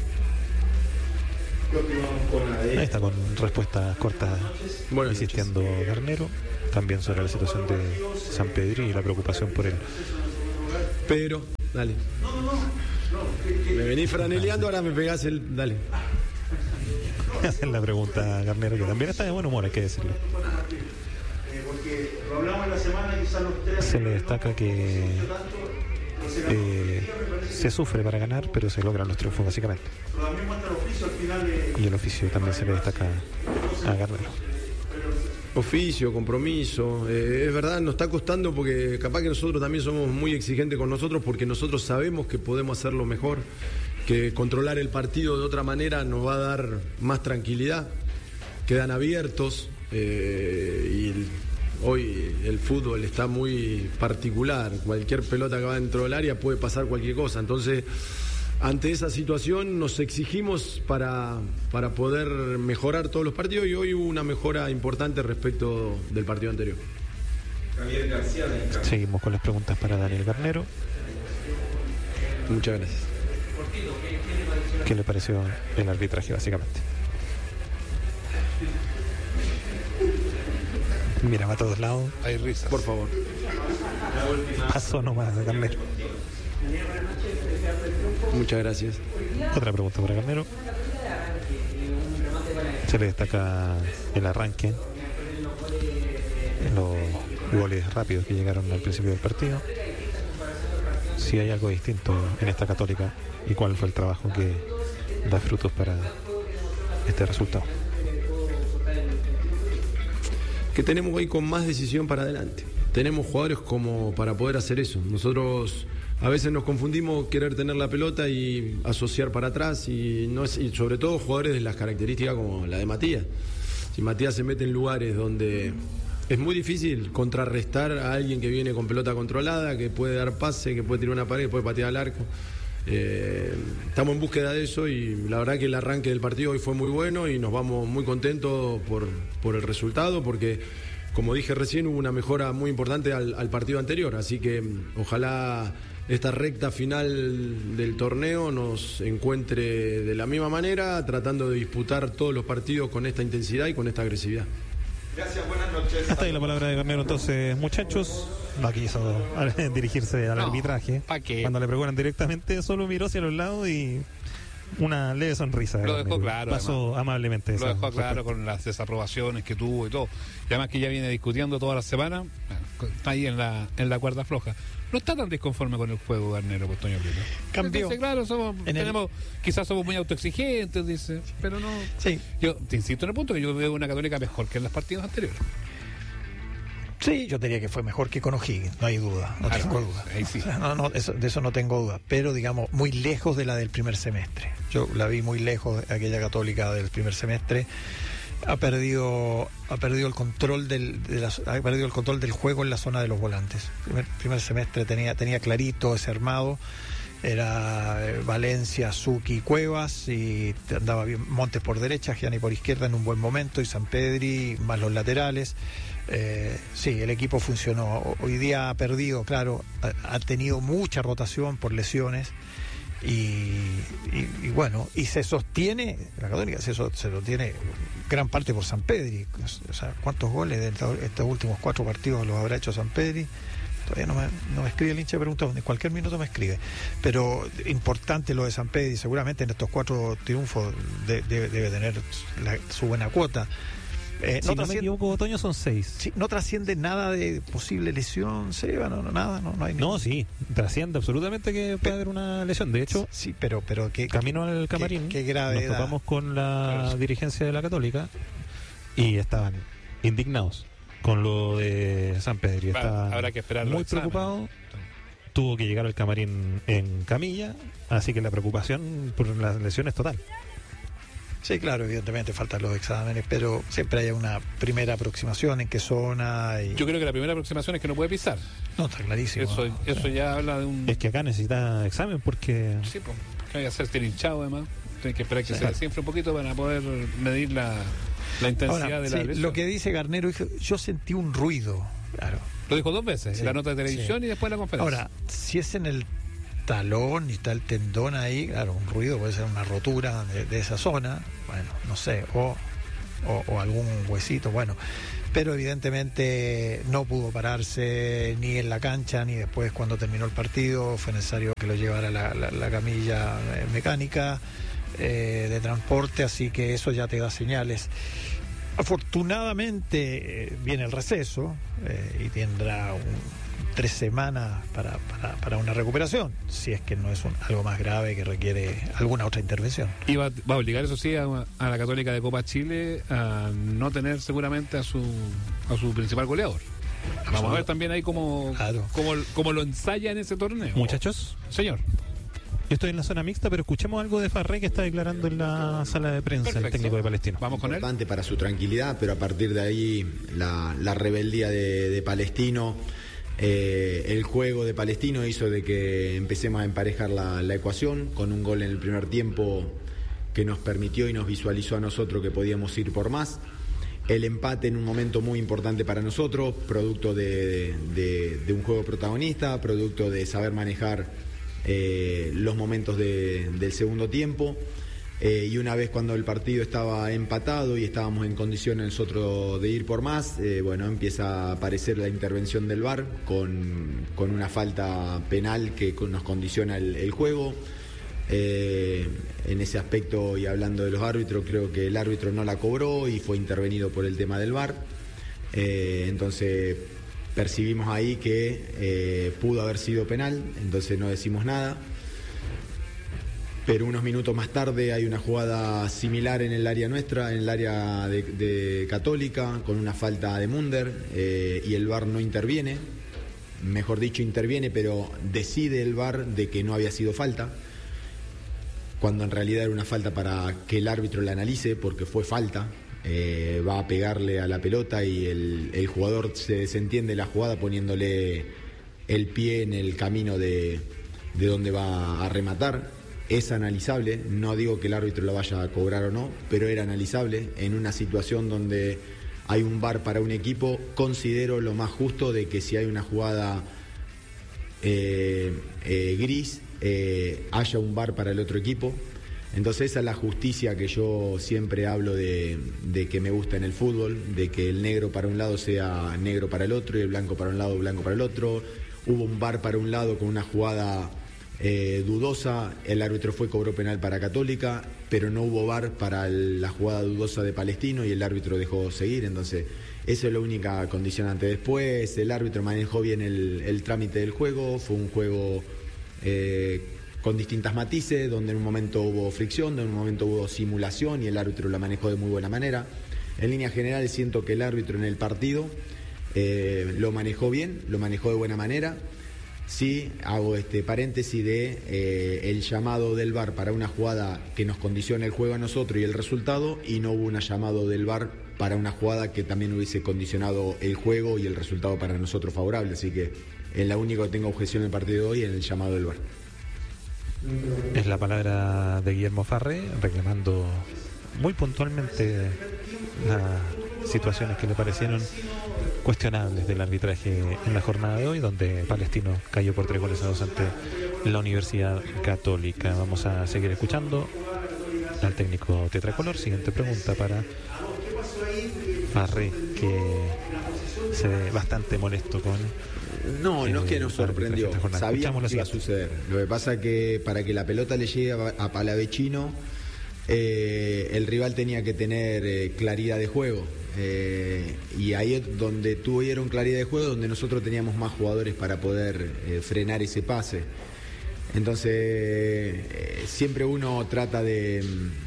Ahí está con respuestas cortas, insistiendo Garnero, también sobre la situación de Sampedri y la preocupación por él. Pedro, dale. Me venís franeleando, ahora me pegás el... Dale. Hacen la pregunta a Garnero, que también está de buen humor, hay que decirlo. Se le destaca que se sufre para ganar, pero se logran los triunfos básicamente. Y el oficio también se le destaca a Garnero. Oficio, compromiso, es verdad, nos está costando porque capaz que nosotros también somos muy exigentes con nosotros, porque nosotros sabemos que podemos hacerlo mejor, que controlar el partido de otra manera nos va a dar más tranquilidad, quedan abiertos y hoy el fútbol está muy particular, cualquier pelota que va dentro del área puede pasar cualquier cosa, entonces ante esa situación nos exigimos para poder mejorar todos los partidos y hoy hubo una mejora importante respecto del partido anterior. Seguimos con las preguntas para Daniel Garnero. Muchas gracias. ¿Qué le pareció el arbitraje básicamente? Mira, va a todos lados. Hay risas. Por favor. Paso nomás de Garnero. Muchas gracias. Otra pregunta para Garnero. Se le destaca el arranque, los goles rápidos que llegaron al principio del partido. Si hay algo distinto en esta Católica y cuál fue el trabajo que da frutos para este resultado. Que tenemos hoy con más decisión para adelante. Tenemos jugadores como para poder hacer eso. Nosotros a veces nos confundimos querer tener la pelota y asociar para atrás y sobre todo jugadores de las características como la de Matías. Si Matías se mete en lugares donde es muy difícil contrarrestar a alguien que viene con pelota controlada, que puede dar pase, que puede tirar una pared, que puede patear al arco. Estamos en búsqueda de eso y la verdad que el arranque del partido hoy fue muy bueno y nos vamos muy contentos por el resultado, porque como dije recién hubo una mejora muy importante al partido anterior, así que ojalá esta recta final del torneo nos encuentre de la misma manera, tratando de disputar todos los partidos con esta intensidad y con esta agresividad. Gracias, buenas noches. Hasta ahí la palabra de Garnero, entonces, muchachos. No quiso dirigirse al arbitraje. ¿Para qué? Cuando le preguntan directamente, solo miró hacia los lados y una leve sonrisa. Lo dejó claro. Pasó además, amablemente. Lo dejó claro con las desaprobaciones que tuvo y todo. Y además que ya viene discutiendo toda la semana, está ahí en la cuerda floja. No está tan disconforme con el juego, Garnero, por Toño Prieto. Cambió. Dice, claro, quizás somos muy autoexigentes, dice, pero no. Sí. Yo te insisto en el punto que yo veo una Católica mejor que en los partidos anteriores. Sí, yo diría que fue mejor que con O'Higgins, no hay duda, no tengo duda. Ahí sí. O sea, de eso no tengo duda, pero digamos, muy lejos de la del primer semestre. Yo la vi muy lejos, aquella Católica del primer semestre. Ha perdido el control ha perdido el control del juego en la zona de los volantes. Primer semestre tenía clarito ese armado, era Valencia, Zucchi, Cuevas, y andaba bien Montes por derecha, Gianni por izquierda en un buen momento, y Sampedri más los laterales. Sí, el equipo funcionó. Hoy día ha perdido, claro, ha tenido mucha rotación por lesiones. Y bueno, y se sostiene, la Católica se sostiene gran parte por Sampedri. O sea, ¿cuántos goles de estos últimos 4 partidos los habrá hecho Sampedri? Todavía no me escribe el hincha de preguntas, en cualquier minuto me escribe. Pero importante lo de Sampedri, seguramente en estos 4 triunfos debe tener su buena cuota. Si no me equivoco, Otoño, son 6. Sí, no trasciende nada de posible lesión, Seba, nada, no hay. No, sí, trasciende absolutamente que puede haber una lesión. De hecho, sí, pero que camino al camarín, qué gravedad. Nos topamos con la dirigencia de la Católica y estaban indignados con lo de Sampedri. Habrá que esperar muy preocupado. Tuvo que llegar al camarín en camilla, así que la preocupación por las lesiones es total. Sí, claro, evidentemente faltan los exámenes, pero siempre hay una primera aproximación en qué zona. Yo creo que la primera aproximación es que no puede pisar. No, está clarísimo. Eso ya habla de un... Es que acá necesita examen porque... Sí, pues, que hay que hacerse el hinchado además. Tienen que esperar que se desinfle un poquito para poder medir la intensidad de la lesión. Lo que dice Garnero, yo sentí un ruido, claro. Lo dijo 2 veces, Sí, la nota de televisión y después la conferencia. Ahora, si es en el talón y está el tendón ahí, claro, un ruido puede ser una rotura de esa zona, bueno, no sé, o algún huesito, bueno, pero evidentemente no pudo pararse ni en la cancha ni después cuando terminó el partido. Fue necesario que lo llevara la camilla mecánica de transporte, así que eso ya te da señales. Afortunadamente viene el receso y tendrá 3 semanas para una recuperación, si es que no es algo más grave que requiere alguna otra intervención. Y va a obligar, eso sí, a la Católica de Copa Chile a no tener seguramente a su principal goleador. Vamos a ver también ahí cómo lo ensaya en ese torneo. Muchachos, señor. Yo estoy en la zona mixta, pero escuchemos algo de Farré que está declarando en la sala de prensa. Perfecto. El técnico de Palestino. Vamos con él. Importante para su tranquilidad, pero a partir de ahí la rebeldía de Palestino, el juego de Palestino hizo de que empecemos a emparejar la ecuación con un gol en el primer tiempo que nos permitió y nos visualizó a nosotros que podíamos ir por más. El empate en un momento muy importante para nosotros, producto de un juego protagonista, producto de saber manejar los momentos del segundo tiempo, y una vez cuando el partido estaba empatado y estábamos en condiciones nosotros de ir por más, bueno, empieza a aparecer la intervención del VAR con una falta penal que nos condiciona el juego. En ese aspecto, y hablando de los árbitros, creo que el árbitro no la cobró y fue intervenido por el tema del VAR. Entonces percibimos ahí que pudo haber sido penal, entonces no decimos nada. Pero unos minutos más tarde hay una jugada similar en el área nuestra, en el área de Católica, con una falta de Munder, y el VAR no interviene. Mejor dicho, interviene, pero decide el VAR de que no había sido falta, cuando en realidad era una falta para que el árbitro la analice, porque fue falta. Va a pegarle a la pelota y el jugador se desentiende la jugada poniéndole el pie en el camino de donde va a rematar. Es analizable, no digo que el árbitro lo vaya a cobrar o no, pero era analizable. En una situación donde hay un VAR para un equipo, considero lo más justo de que si hay una jugada gris, haya un VAR para el otro equipo. Entonces esa es la justicia que yo siempre hablo de que me gusta en el fútbol, de que el negro para un lado sea negro para el otro y el blanco para un lado, blanco para el otro. Hubo un VAR para un lado con una jugada dudosa, el árbitro cobró penal para Católica, pero no hubo VAR para la jugada dudosa de Palestino y el árbitro dejó seguir. Entonces eso es la única condicionante. Después el árbitro manejó bien el trámite del juego, fue un juego con distintas matices, donde en un momento hubo fricción, donde en un momento hubo simulación y el árbitro la manejó de muy buena manera. En línea general siento que el árbitro en el partido lo manejó bien, lo manejó de buena manera. Sí, hago este paréntesis de el llamado del VAR para una jugada que nos condiciona el juego a nosotros y el resultado, y no hubo un llamado del VAR para una jugada que también hubiese condicionado el juego y el resultado para nosotros favorable. Así que es la única que tengo objeción en el partido de hoy, en el llamado del VAR. Es la palabra de Guillermo Farré, reclamando muy puntualmente las situaciones que le parecieron cuestionables del arbitraje en la jornada de hoy, donde Palestino cayó por 3-2 ante la Universidad Católica. Vamos a seguir escuchando al técnico tetracolor. Siguiente pregunta para Farré, que se ve bastante molesto con... No es que nos sorprendió, sabíamos que iba a suceder. Lo que pasa es que para que la pelota le llegue a Palavecino, el rival tenía que tener claridad de juego, y ahí es donde tuvieron claridad de juego, donde nosotros teníamos más jugadores para poder frenar ese pase. Entonces siempre uno trata de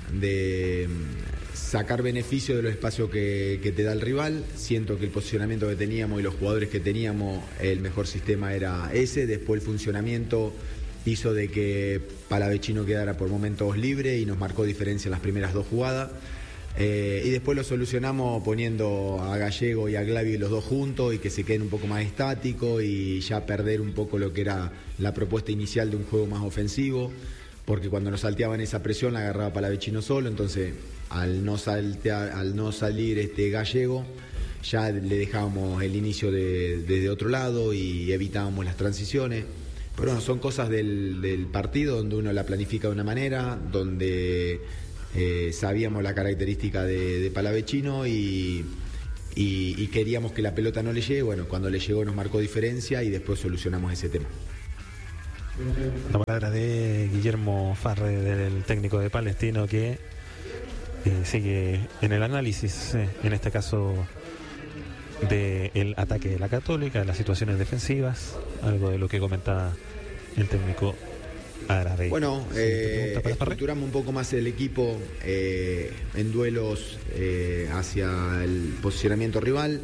sacar beneficio de los espacios que te da el rival. Siento que el posicionamiento que teníamos y los jugadores que teníamos, el mejor sistema era ese. Después el funcionamiento hizo de que Palavecino quedara por momentos libre y nos marcó diferencia en las primeras 2 jugadas. Y después lo solucionamos poniendo a Gallego y a Glavio los dos juntos y que se queden un poco más estáticos y ya perder un poco lo que era la propuesta inicial de un juego más ofensivo, porque cuando nos salteaban esa presión la agarraba Palavecino solo. Entonces al no salir Gallego, ya le dejábamos el inicio desde otro lado y evitábamos las transiciones. Pero bueno, son cosas del partido donde uno la planifica de una manera, donde sabíamos la característica de Palavecino y queríamos que la pelota no le llegue. Bueno, cuando le llegó nos marcó diferencia y después solucionamos ese tema. La palabra de Guillermo Farre, del técnico de Palestino, que sigue en el análisis, en este caso, del ataque de la Católica, de las situaciones defensivas, algo de lo que comentaba el técnico árabe. Bueno, estructuramos un poco más el equipo en duelos hacia el posicionamiento rival,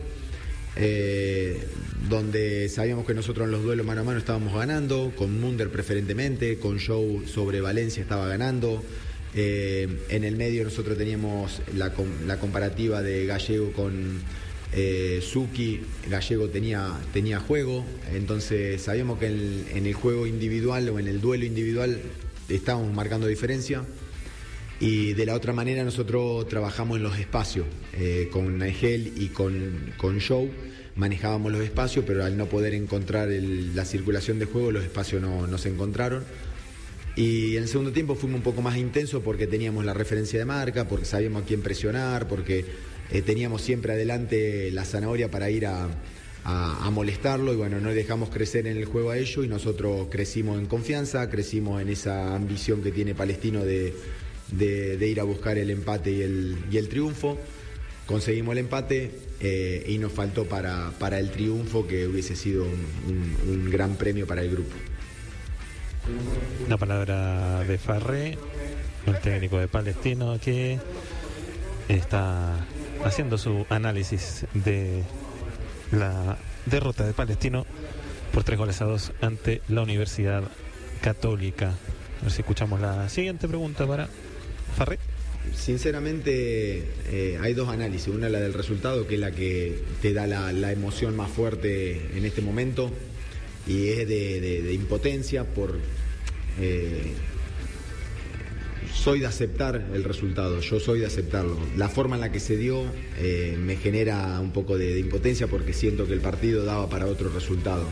donde sabíamos que nosotros en los duelos mano a mano estábamos ganando, con Munder preferentemente, con Show sobre Valencia estaba ganando. En el medio nosotros teníamos la comparativa de Gallego con Zucchi. Gallego tenía juego, entonces sabíamos que en el juego individual o en el duelo individual estábamos marcando diferencia, y de la otra manera nosotros trabajamos en los espacios, con Nigel y con Show manejábamos los espacios, pero al no poder encontrar la circulación de juego, los espacios no se encontraron. Y en el segundo tiempo fuimos un poco más intensos porque teníamos la referencia de marca, porque sabíamos a quién presionar, porque teníamos siempre adelante la zanahoria para ir a molestarlo, y bueno, no dejamos crecer en el juego a ellos, y nosotros crecimos en confianza, crecimos en esa ambición que tiene Palestino de ir a buscar el empate y el triunfo. Conseguimos el empate y nos faltó para el triunfo, que hubiese sido un gran premio para el grupo. La palabra de Farré, el técnico de Palestino, que está haciendo su análisis de la derrota de Palestino por 3-2 ante la Universidad Católica. A ver si escuchamos la siguiente pregunta para Farré. Sinceramente hay dos análisis, una la del resultado, que es la que te da la emoción más fuerte en este momento, y es de impotencia soy de aceptar el resultado, yo soy de aceptarlo. La forma en la que se dio me genera un poco de impotencia, porque siento que el partido daba para otro resultado.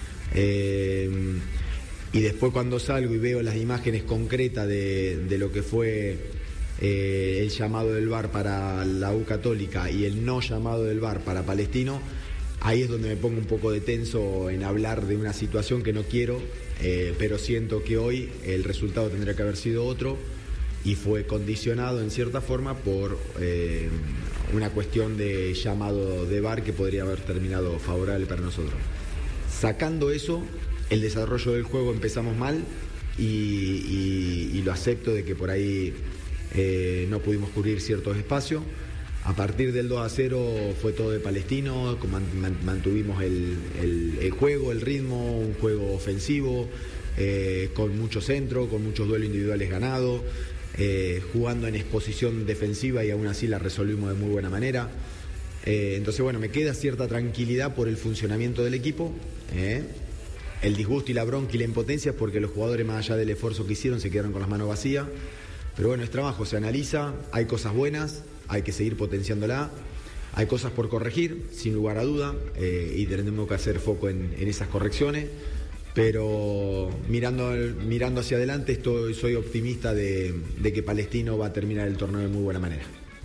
Y después cuando salgo y veo las imágenes concretas de lo que fue el llamado del VAR para la U Católica y el no llamado del VAR para Palestino, ahí es donde me pongo un poco de tenso en hablar de una situación que no quiero, pero siento que hoy el resultado tendría que haber sido otro, y fue condicionado en cierta forma por una cuestión de llamado de VAR que podría haber terminado favorable para nosotros. Sacando eso, el desarrollo del juego empezamos mal, y lo acepto de que por ahí no pudimos cubrir ciertos espacios. A partir del 2-0 fue todo de Palestino, mantuvimos el juego, el ritmo, un juego ofensivo, con mucho centro, con muchos duelos individuales ganados, jugando en exposición defensiva, y aún así la resolvimos de muy buena manera. Entonces, bueno, me queda cierta tranquilidad por el funcionamiento del equipo. El disgusto y la bronca y la impotencia es porque los jugadores, más allá del esfuerzo que hicieron, se quedaron con las manos vacías. Pero bueno, es trabajo, se analiza, hay cosas buenas, hay que seguir potenciándola, hay cosas por corregir, sin lugar a duda, y tenemos que hacer foco en esas correcciones. Pero mirando hacia adelante, soy optimista de que Palestino va a terminar el torneo de muy buena manera.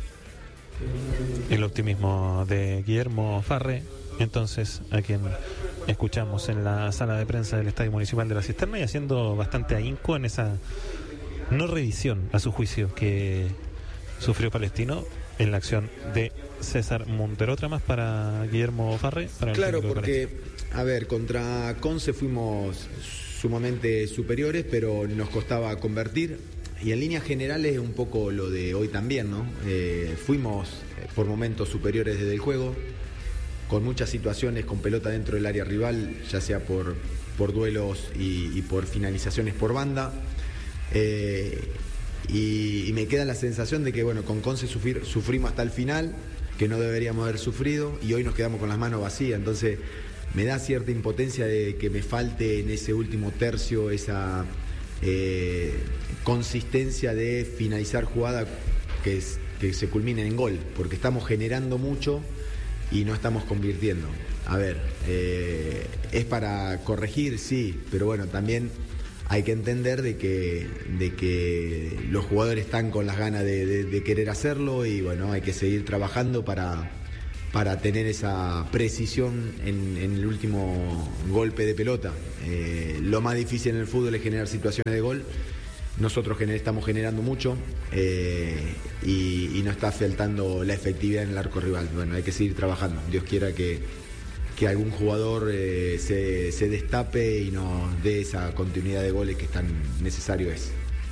El optimismo de Guillermo Farré, entonces, a quien escuchamos en la sala de prensa del Estadio Municipal de La Cisterna, y haciendo bastante ahínco en esa no revisión, a su juicio, que sufrió Palestino en la acción de César Munter. Otra más para Guillermo Farré. Claro, porque, a ver, contra Conce fuimos sumamente superiores, pero nos costaba convertir, y en líneas generales un poco lo de hoy también, ¿no? Fuimos por momentos superiores desde el juego, con muchas situaciones con pelota dentro del área rival, ya sea por duelos y por finalizaciones por banda. Y me queda la sensación de que, bueno, con Conce sufrimos hasta el final, que no deberíamos haber sufrido, y hoy nos quedamos con las manos vacías. Entonces me da cierta impotencia de que me falte en ese último tercio esa consistencia de finalizar jugada que se culminen en gol, porque estamos generando mucho y no estamos convirtiendo. A ver, es para corregir, sí, pero bueno, también hay que entender de que los jugadores están con las ganas de querer hacerlo y bueno, hay que seguir trabajando para tener esa precisión en el último golpe de pelota. Lo más difícil en el fútbol es generar situaciones de gol. Nosotros estamos generando mucho y nos está faltando la efectividad en el arco rival. Bueno, hay que seguir trabajando. Dios quiera que algún jugador se destape y nos dé esa continuidad de goles que tan necesario es.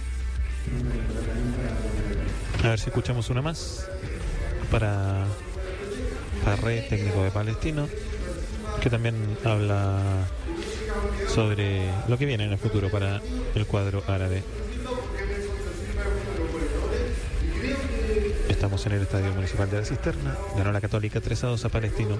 A ver si escuchamos una más para Farré, técnico de Palestino, que también habla sobre lo que viene en el futuro para el cuadro árabe. Estamos en el Estadio Municipal de la Cisterna. Ganó la Católica 3-2 a Palestino.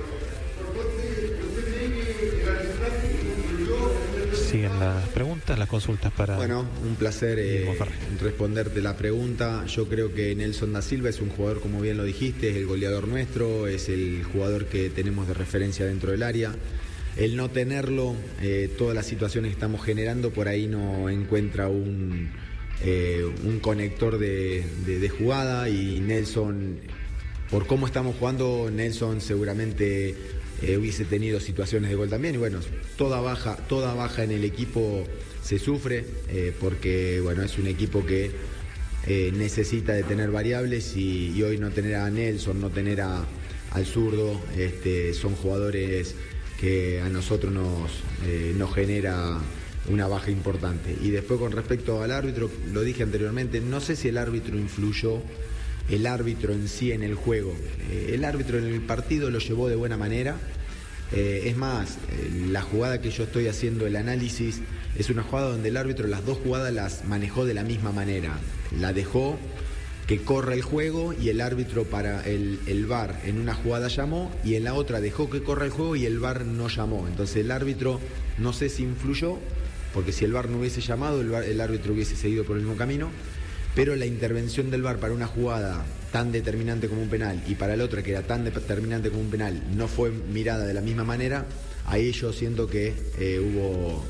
Siguen las preguntas, las consultas para... Bueno, un placer responderte la pregunta. Yo creo que Nelson da Silva es un jugador, como bien lo dijiste, es el goleador nuestro, es el jugador que tenemos de referencia dentro del área. El no tenerlo, todas las situaciones que estamos generando, por ahí no encuentra un conector de jugada, y Nelson, por cómo estamos jugando, Nelson seguramente hubiese tenido situaciones de gol también. Y bueno, toda baja en el equipo se sufre, porque bueno, es un equipo que necesita de tener variables, y hoy no tener a Nelson, no tener al zurdo, son jugadores que a nosotros nos genera una baja importante. Y después, con respecto al árbitro, lo dije anteriormente, no sé si el árbitro influyó, el árbitro en sí en el juego. El árbitro en el partido lo llevó de buena manera. Es más, la jugada que yo estoy haciendo, el análisis, es una jugada donde el árbitro las dos jugadas las manejó de la misma manera. La dejó que corra el juego, y el árbitro para el VAR en una jugada llamó, y en la otra dejó que corra el juego y el VAR no llamó. Entonces el árbitro, no sé si influyó, porque si el VAR no hubiese llamado, el árbitro hubiese seguido por el mismo camino. Pero la intervención del VAR para una jugada tan determinante como un penal, y para la otra que era tan determinante como un penal, no fue mirada de la misma manera. Ahí yo siento que hubo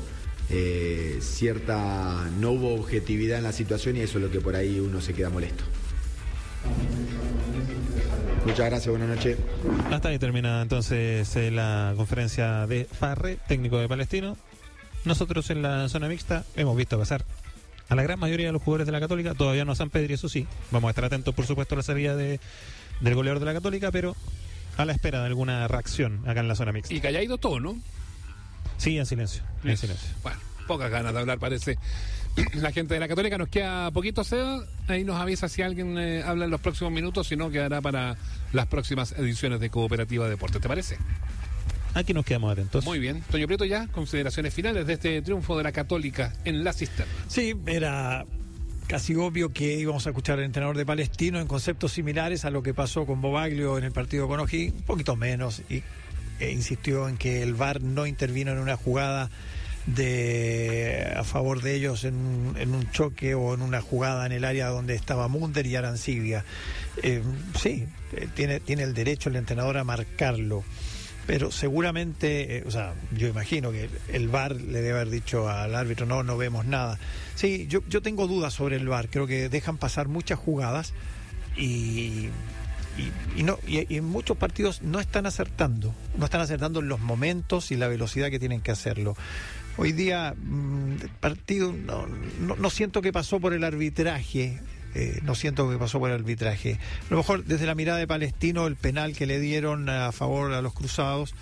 no hubo objetividad en la situación, y eso es lo que por ahí uno se queda molesto. Muchas gracias, buenas noches. Hasta ahí termina entonces la conferencia de Farré, técnico de Palestino. Nosotros en la zona mixta hemos visto pasar a la gran mayoría de los jugadores de la Católica, todavía no a San Pedro, eso sí. Vamos a estar atentos, por supuesto, a la salida del goleador de la Católica, pero a la espera de alguna reacción acá en la zona mixta. Y calladito todo, ¿no? Sí, en silencio. En silencio. Bueno, pocas ganas de hablar, parece. La gente de la Católica, nos queda poquito, Seba. Ahí nos avisa si alguien habla en los próximos minutos, si no, quedará para las próximas ediciones de Cooperativa Deportes. ¿Te parece? Aquí nos quedamos atentos. Muy bien. Toño Prieto, ya, consideraciones finales de este triunfo de la Católica en la Cisterna. Sí, era casi obvio que íbamos a escuchar al entrenador de Palestino en conceptos similares a lo que pasó con Bobaglio en el partido con O'Higgins, un poquito menos, y insistió en que el VAR no intervino en una jugada a favor de ellos en un choque o en una jugada en el área donde estaba Munder y Arancibia. Sí, tiene el derecho el entrenador a marcarlo. Pero seguramente, yo imagino que el VAR le debe haber dicho al árbitro, no vemos nada. Sí, yo tengo dudas sobre el VAR, creo que dejan pasar muchas jugadas y en muchos partidos no están acertando en los momentos y la velocidad que tienen que hacerlo. Hoy día el partido no siento que pasó por el arbitraje. A lo mejor desde la mirada de Palestino, el penal que le dieron a favor a los cruzados,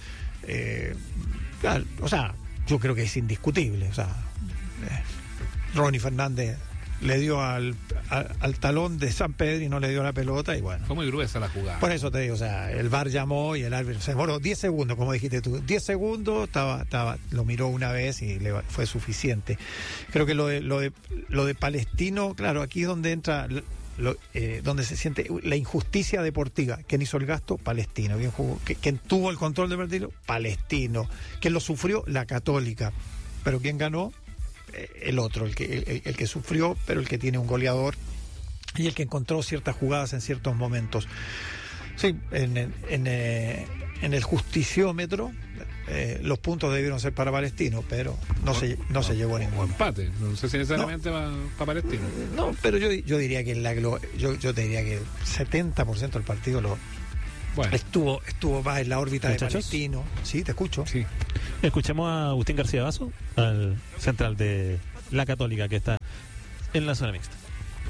yo creo que es indiscutible. Ronnie Fernández le dio al talón de San Pedro y no le dio la pelota, y bueno. Fue muy gruesa la jugada. Por eso te digo, el VAR llamó y el árbitro se demoró 10 segundos, como dijiste tú. 10 segundos, lo miró una vez y fue suficiente. Creo que lo de Palestino, claro, aquí es donde entra, donde se siente la injusticia deportiva. ¿Quién hizo el gasto? Palestino. ¿Quién jugó? ¿Quién tuvo el control del partido? Palestino. ¿Quién lo sufrió? La Católica. Pero ¿quién ganó? El otro, el que sufrió, pero el que tiene un goleador y el que encontró ciertas jugadas en ciertos momentos. Sí, en en el justiciómetro, los puntos debieron ser para Palestino, pero no se llevó ningún empate. No sé si necesariamente va para Palestino. No, pero yo diría que yo te diría que el 70% del partido estuvo más en la órbita, ¿muchachos?, de Palestino. Sí, te escucho. Sí. Escuchemos a Agustín García Basso, al central de la Católica, que está en la zona mixta.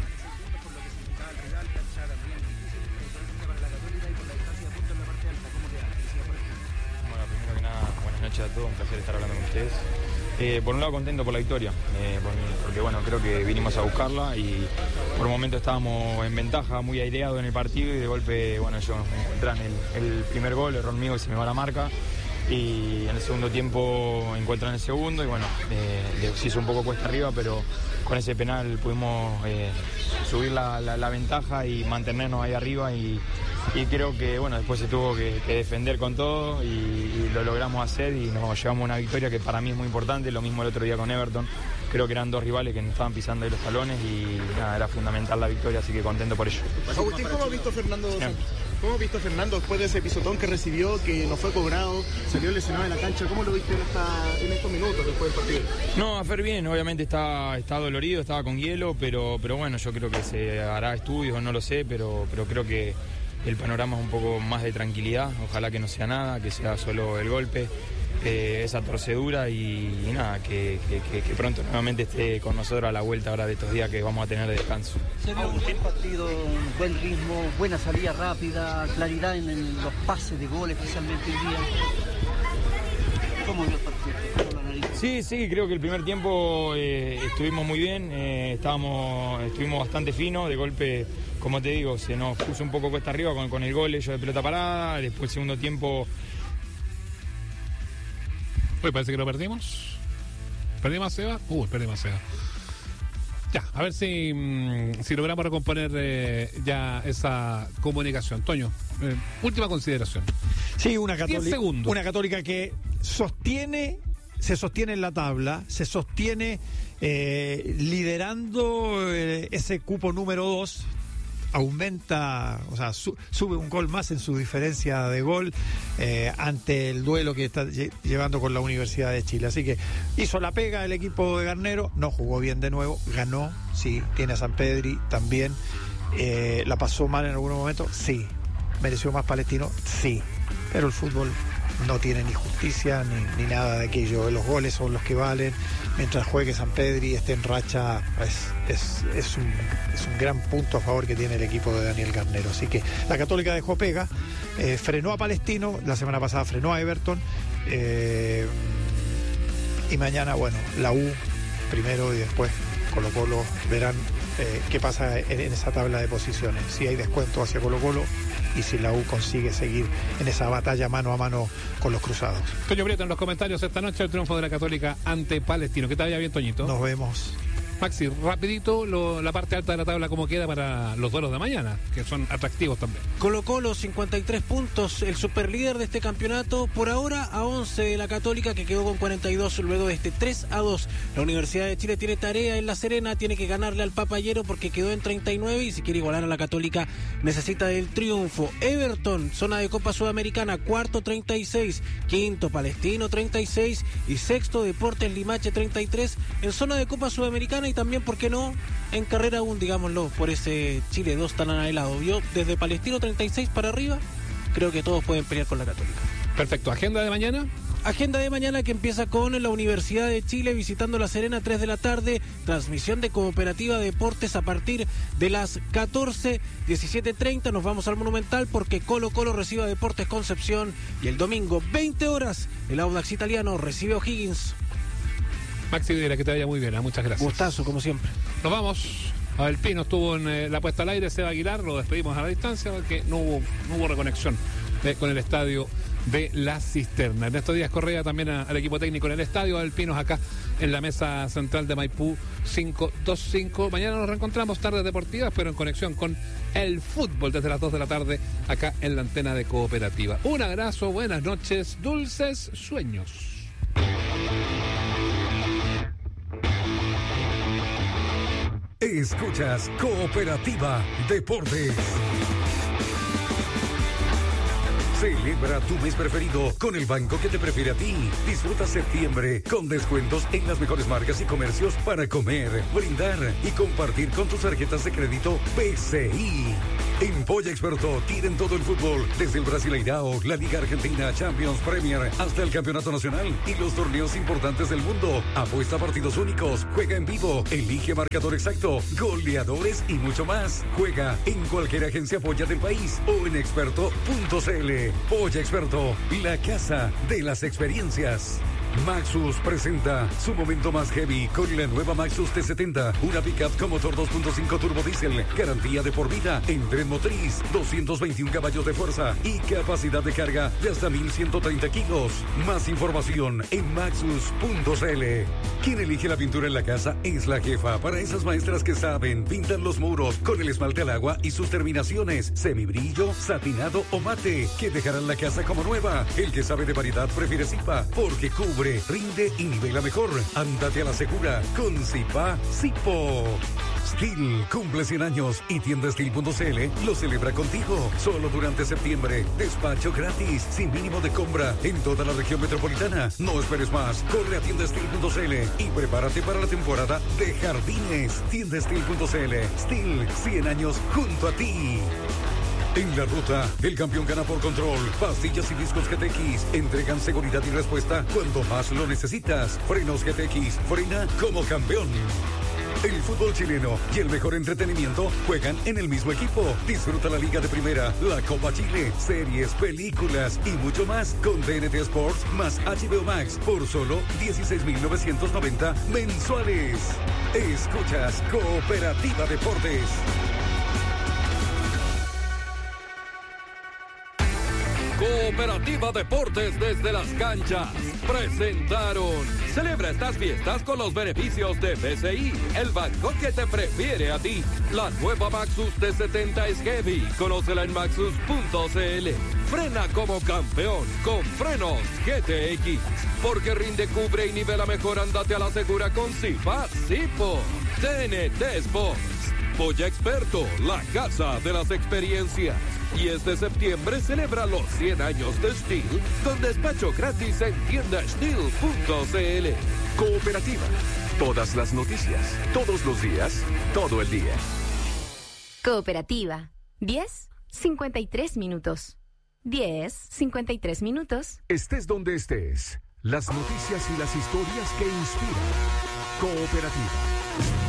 A todos, un placer estar hablando con ustedes. Por un lado contento por la victoria, porque bueno, creo que vinimos a buscarla y por un momento estábamos en ventaja, muy aireado en el partido, y de golpe, bueno, ellos me encuentran el primer gol, error mío, y se me va la marca, y en el segundo tiempo encuentran el segundo, y bueno, se hizo un poco cuesta arriba, pero con ese penal pudimos subir la ventaja y mantenernos ahí arriba, y creo que bueno, después se tuvo que defender con todo y lo logramos hacer y nos llevamos una victoria que para mí es muy importante. Lo mismo el otro día con Everton, creo que eran dos rivales que nos estaban pisando ahí los talones y nada, era fundamental la victoria, así que contento por ello. Agustín, ¿cómo has visto Fernando? ¿Cómo has visto a Fernando después de ese pisotón que recibió, que no fue cobrado, salió lesionado en la cancha? ¿Cómo lo viste en estos minutos después del partido? No, a Fer bien, obviamente está dolorido, estaba con hielo, pero bueno, yo creo que se hará estudios, no lo sé, pero creo que el panorama es un poco más de tranquilidad, ojalá que no sea nada, que sea solo el golpe, esa torcedura y nada, que pronto nuevamente esté con nosotros a la vuelta ahora de estos días que vamos a tener de descanso. Se vio un buen partido, un buen ritmo, buena salida rápida, claridad en los pases de gol, especialmente hoy día. ¿Cómo vio el partido? Sí, creo que el primer tiempo estuvimos muy bien, estuvimos bastante finos, de golpe, como te digo, se nos puso un poco cuesta arriba con el gol ellos de pelota parada, después el segundo tiempo... Uy, parece que lo perdimos. ¿Perdimos a Seba? Perdimos a Seba. Ya, a ver si logramos recomponer ya esa comunicación. Toño, última consideración. Sí, una Católica que se sostiene en la tabla, se sostiene liderando ese cupo número 2, aumenta, o sea, sube un gol más en su diferencia de gol ante el duelo que está llevando con la Universidad de Chile. Así que hizo la pega el equipo de Garnero, no jugó bien de nuevo, ganó, sí, tiene a San Pedri también, la pasó mal en algunos momentos, sí, mereció más Palestino, sí, pero el fútbol no tiene ni justicia ni nada de aquello. Los goles son los que valen. Mientras juegue San Pedri, esté en racha, es un gran punto a favor que tiene el equipo de Daniel Garnero. Así que la Católica dejó pega, frenó a Palestino, la semana pasada frenó a Everton, y mañana, bueno, la U primero y después Colo-Colo verán qué pasa en esa tabla de posiciones, si hay descuento hacia Colo-Colo y si la U consigue seguir en esa batalla mano a mano con los cruzados. Toño Prieto en los comentarios esta noche, el triunfo de la Católica ante Palestino. Que te vaya bien, Toñito. Nos vemos. Maxi, rapidito la parte alta de la tabla, cómo queda para los duelos de mañana, que son atractivos también. Colo-Colo 53 puntos, el superlíder de este campeonato, por ahora a 11 de la Católica, que quedó con 42 luego de este 3-2. La Universidad de Chile tiene tarea en La Serena, tiene que ganarle al Papayero porque quedó en 39 y si quiere igualar a la Católica necesita el triunfo. Everton, zona de Copa Sudamericana, cuarto 36, quinto Palestino 36 y sexto Deportes Limache 33 en zona de Copa Sudamericana y también, ¿por qué no?, en carrera aún, digámoslo, por ese Chile 2 tan anhelado. Yo, desde Palestino 36 para arriba, creo que todos pueden pelear con la Católica. Perfecto. ¿Agenda de mañana? Agenda de mañana que empieza con la Universidad de Chile visitando La Serena, 3 de la tarde, transmisión de Cooperativa Deportes a partir de las 14, 17:30 nos vamos al Monumental porque Colo-Colo recibe a Deportes Concepción y el domingo 20 horas el Audax Italiano recibe a O'Higgins. Maxi Videla, que te vaya muy bien, muchas gracias. Gustazo, como siempre. Nos vamos. Abel Pino estuvo en la puesta al aire, Seba Aguilar, lo despedimos a la distancia porque no hubo reconexión con el estadio de La Cisterna. Ernesto Díaz Correa también al equipo técnico en el estadio, Abel Pinos acá en la mesa central de Maipú 525. Mañana nos reencontramos, tardes deportivas, pero en conexión con el fútbol desde las 2 de la tarde acá en la antena de Cooperativa. Un abrazo, buenas noches, dulces sueños. Escuchas Cooperativa Deportes. Celebra tu mes preferido con el banco que te prefiere a ti. Disfruta septiembre con descuentos en las mejores marcas y comercios para comer, brindar y compartir con tus tarjetas de crédito PCI. En Polla Experto tienen todo el fútbol, desde el Brasileirao, la Liga Argentina, Champions, Premier, hasta el Campeonato Nacional y los torneos importantes del mundo. Apuesta a partidos únicos, juega en vivo, elige marcador exacto, goleadores y mucho más. Juega en cualquier agencia Polla del país o en experto.cl. Polla Experto, la casa de las experiencias. Maxus presenta su momento más heavy con la nueva Maxus T70, una pickup con motor 2.5 turbo diésel, garantía de por vida, en tren motriz, 221 caballos de fuerza y capacidad de carga de hasta 1.130 kilos. Más información en maxus.cl. Quien elige la pintura en la casa es la jefa, para esas maestras que saben pintar los muros con el esmalte al agua y sus terminaciones, semibrillo, satinado o mate, que dejarán la casa como nueva. El que sabe de variedad prefiere Zipa, porque cubre, rinde y nivela mejor. Ándate a la segura con Zipa Zipo. Steel cumple 100 años y tiendasteel.cl lo celebra contigo. Solo durante septiembre. Despacho gratis, sin mínimo de compra en toda la región metropolitana. No esperes más. Corre a tiendasteel.cl y prepárate para la temporada de jardines. Tiendasteel.cl. Steel, 100 años junto a ti. En la ruta, el campeón gana por control. Pastillas y discos GTX entregan seguridad y respuesta cuando más lo necesitas. Frenos GTX, frena como campeón. El fútbol chileno y el mejor entretenimiento juegan en el mismo equipo. Disfruta la Liga de Primera, la Copa Chile, series, películas y mucho más con TNT Sports más HBO Max por solo 16.990 mensuales. Escuchas Cooperativa Deportes. Cooperativa Deportes desde las canchas presentaron. Celebra estas fiestas con los beneficios de BCI, el banco que te prefiere a ti. La nueva Maxus T70 es heavy. Conócela en maxus.cl. Frena como campeón con frenos GTX. Porque rinde, cubre y nivela mejor. Ándate a la segura con Zipa Zipo. TNT Sports. Polla Experto, la casa de las experiencias. Y este septiembre celebra los 100 años de Steel con despacho gratis en tiendasteel.cl. Cooperativa. Todas las noticias, todos los días, todo el día. Cooperativa. 10:53 minutos. 10:53 minutos. Estés donde estés. Las noticias y las historias que inspiran. Cooperativa.